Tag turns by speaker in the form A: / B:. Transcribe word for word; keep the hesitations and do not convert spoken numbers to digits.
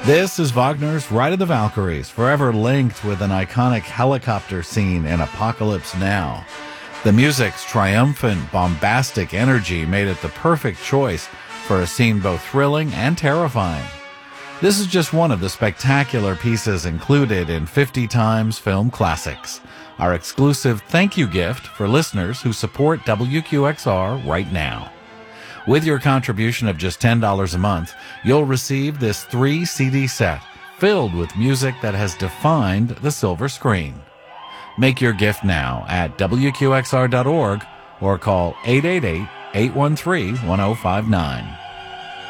A: This is Wagner's Ride of the Valkyries, forever linked with an iconic helicopter scene in Apocalypse Now. The music's triumphant, bombastic energy made it the perfect choice for a scene both thrilling and terrifying. This is just one of the spectacular pieces included in fifty Times Film Classics, our exclusive thank you gift for listeners who support W Q X R right now. With your contribution of just ten dollars a month, you'll receive this three C D set filled with music that has defined the silver screen. Make your gift now at W Q X R dot org or call eight eight eight, eight one three, one oh five nine.